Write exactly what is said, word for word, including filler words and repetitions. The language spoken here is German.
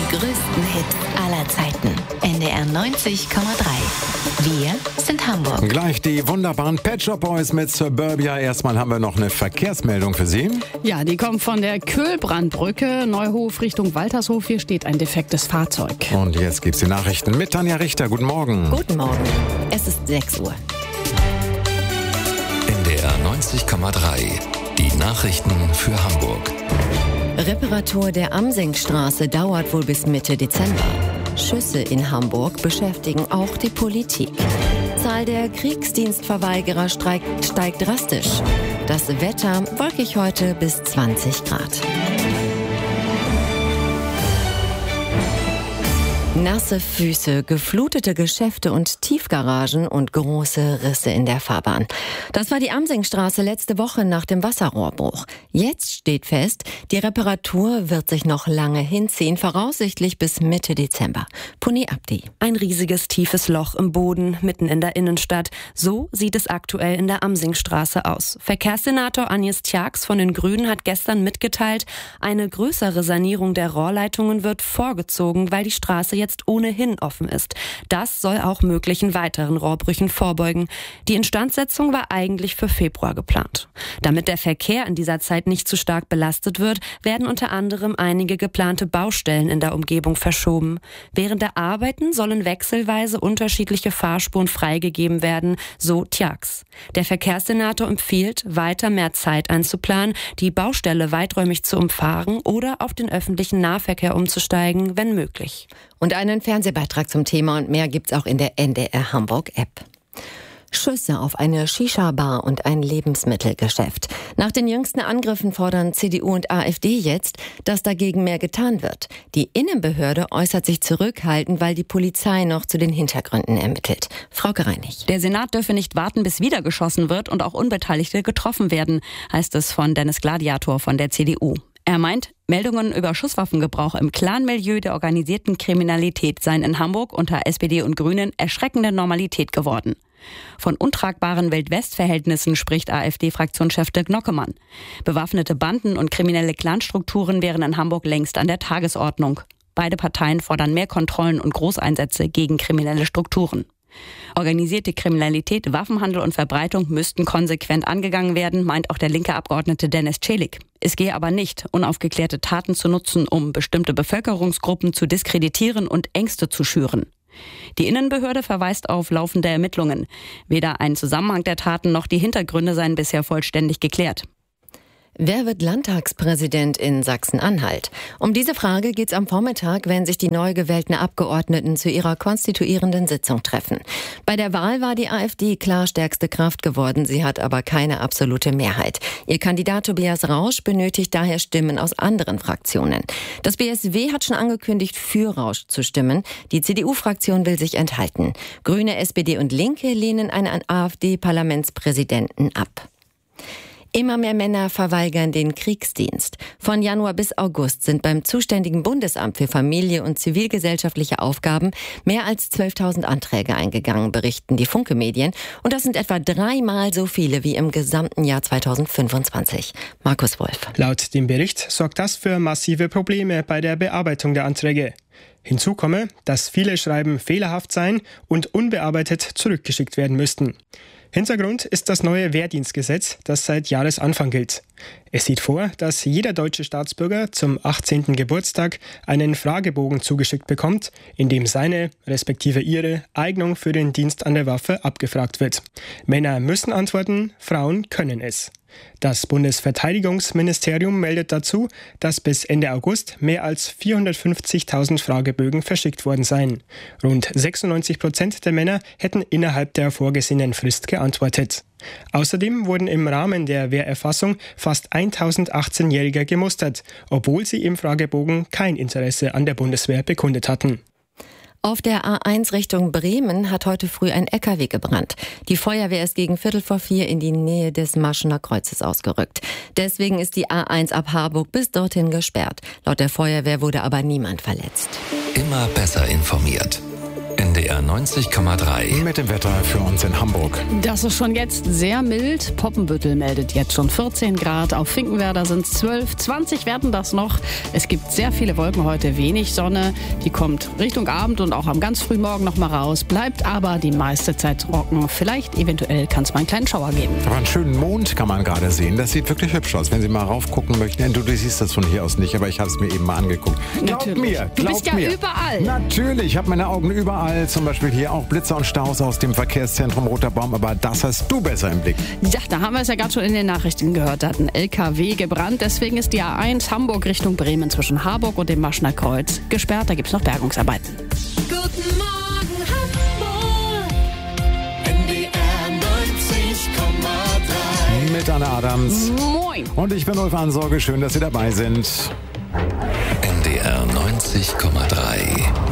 größten Hits aller Zeiten. N D R neunzig Komma drei. Wir sind Hamburg. Gleich die wunderbaren Pet Shop Boys mit Suburbia. Erstmal haben wir noch eine Verkehrsmeldung für Sie. Ja, die kommt von der Köhlbrandbrücke, Neuhof Richtung Waltershof. Hier steht ein defektes Fahrzeug. Und jetzt gibt's die Nachrichten mit Tanja Richter. Guten Morgen. Guten Morgen. Es ist sechs Uhr. N D R neunzig Komma drei. Die Nachrichten für Hamburg. Reparatur der Amsingstraße dauert wohl bis Mitte Dezember. Schüsse in Hamburg beschäftigen auch die Politik. Zahl der Kriegsdienstverweigerer steigt, steigt drastisch. Das Wetter wolkig heute bis zwanzig Grad. Nasse Füße, geflutete Geschäfte und Tiefgaragen und große Risse in der Fahrbahn. Das war die Amsingstraße letzte Woche nach dem Wasserrohrbruch. Jetzt steht fest, die Reparatur wird sich noch lange hinziehen, voraussichtlich bis Mitte Dezember. Puni Abdi. Ein riesiges, tiefes Loch im Boden, mitten in der Innenstadt. So sieht es aktuell in der Amsingstraße aus. Verkehrssenator Agnes Tjax von den Grünen hat gestern mitgeteilt, eine größere Sanierung der Rohrleitungen wird vorgezogen, weil die Straße jetzt ohnehin offen ist. Das soll auch möglichen weiteren Rohrbrüchen vorbeugen. Die Instandsetzung war eigentlich für Februar geplant. Damit der Verkehr in dieser Zeit nicht zu stark belastet wird, werden unter anderem einige geplante Baustellen in der Umgebung verschoben. Während der Arbeiten sollen wechselweise unterschiedliche Fahrspuren freigegeben werden, so Tjax. Der Verkehrssenator empfiehlt, weiter mehr Zeit einzuplanen, die Baustelle weiträumig zu umfahren oder auf den öffentlichen Nahverkehr umzusteigen, wenn möglich. Und einen Fernsehbeitrag zum Thema und mehr gibt's auch in der N D R Hamburg App. Schüsse auf eine Shisha-Bar und ein Lebensmittelgeschäft. Nach den jüngsten Angriffen fordern C D U und AfD jetzt, dass dagegen mehr getan wird. Die Innenbehörde äußert sich zurückhaltend, weil die Polizei noch zu den Hintergründen ermittelt. Frauke Reinig. Der Senat dürfe nicht warten, bis wieder geschossen wird und auch Unbeteiligte getroffen werden, heißt es von Dennis Gladiator von der C D U. Er meint, Meldungen über Schusswaffengebrauch im Clan-Milieu der organisierten Kriminalität seien in Hamburg unter S P D und Grünen erschreckende Normalität geworden. Von untragbaren Welt-West-Verhältnissen spricht AfD-Fraktionschef Dirk Nockemann. Bewaffnete Banden und kriminelle Clanstrukturen wären in Hamburg längst an der Tagesordnung. Beide Parteien fordern mehr Kontrollen und Großeinsätze gegen kriminelle Strukturen. Organisierte Kriminalität, Waffenhandel und Verbreitung müssten konsequent angegangen werden, meint auch der linke Abgeordnete Dennis Celik. Es gehe aber nicht, unaufgeklärte Taten zu nutzen, um bestimmte Bevölkerungsgruppen zu diskreditieren und Ängste zu schüren. Die Innenbehörde verweist auf laufende Ermittlungen. Weder ein Zusammenhang der Taten noch die Hintergründe seien bisher vollständig geklärt. Wer wird Landtagspräsident in Sachsen-Anhalt? Um diese Frage geht es am Vormittag, wenn sich die neu gewählten Abgeordneten zu ihrer konstituierenden Sitzung treffen. Bei der Wahl war die AfD klar stärkste Kraft geworden, sie hat aber keine absolute Mehrheit. Ihr Kandidat Tobias Rausch benötigt daher Stimmen aus anderen Fraktionen. Das B S W hat schon angekündigt, für Rausch zu stimmen. Die C D U-Fraktion will sich enthalten. Grüne, S P D und Linke lehnen einen AfD-Parlamentspräsidenten ab. Immer mehr Männer verweigern den Kriegsdienst. Von Januar bis August sind beim zuständigen Bundesamt für Familie und zivilgesellschaftliche Aufgaben mehr als zwölftausend Anträge eingegangen, berichten die Funke-Medien. Und das sind etwa dreimal so viele wie im gesamten Jahr zweitausendfünfundzwanzig. Markus Wolf. Laut dem Bericht sorgt das für massive Probleme bei der Bearbeitung der Anträge. Hinzu komme, dass viele Schreiben fehlerhaft seien und unbearbeitet zurückgeschickt werden müssten. Hintergrund ist das neue Wehrdienstgesetz, das seit Jahresanfang gilt. Es sieht vor, dass jeder deutsche Staatsbürger zum achtzehnten Geburtstag einen Fragebogen zugeschickt bekommt, in dem seine, respektive ihre, Eignung für den Dienst an der Waffe abgefragt wird. Männer müssen antworten, Frauen können es. Das Bundesverteidigungsministerium meldet dazu, dass bis Ende August mehr als vierhundertfünfzigtausend Fragebögen verschickt worden seien. Rund sechsundneunzig Prozent der Männer hätten innerhalb der vorgesehenen Frist geantwortet. Außerdem wurden im Rahmen der Wehrerfassung fast eintausendachtzehnjährige gemustert, obwohl sie im Fragebogen kein Interesse an der Bundeswehr bekundet hatten. Auf der A eins Richtung Bremen hat heute früh ein L K W gebrannt. Die Feuerwehr ist gegen Viertel vor vier in die Nähe des Maschener Kreuzes ausgerückt. Deswegen ist die A eins ab Harburg bis dorthin gesperrt. Laut der Feuerwehr wurde aber niemand verletzt. Immer besser informiert. N N D R neunzig Komma drei. Mit dem Wetter für uns in Hamburg. Das ist schon jetzt sehr mild. Poppenbüttel meldet jetzt schon vierzehn Grad. Auf Finkenwerder sind es zwölf. zwanzig werden das noch. Es gibt sehr viele Wolken heute, wenig Sonne. Die kommt Richtung Abend und auch am ganz frühen Morgen noch mal raus. Bleibt aber die meiste Zeit trocken. Vielleicht, eventuell, kann es mal einen kleinen Schauer geben. Aber einen schönen Mond kann man gerade sehen. Das sieht wirklich hübsch aus. Wenn Sie mal raufgucken möchten. Du, du siehst das von hier aus nicht, aber ich habe es mir eben mal angeguckt. Glaubt Natürlich. mir, Du glaubt bist ja mir. überall. Natürlich, ich habe meine Augen überall. Zum Beispiel hier auch Blitzer und Staus aus dem Verkehrszentrum Roter Baum. Aber das hast du besser im Blick. Ja, da haben wir es ja gerade schon in den Nachrichten gehört. Da hat ein L K W gebrannt. Deswegen ist die A eins Hamburg Richtung Bremen zwischen Harburg und dem Maschner Kreuz gesperrt. Da gibt es noch Bergungsarbeiten. Guten Morgen Hamburg, N D R neunzig Komma drei. Mit Anna Adams. Moin! Und ich bin Ulf Ansorge. Schön, dass Sie dabei sind. N D R neunzig Komma drei.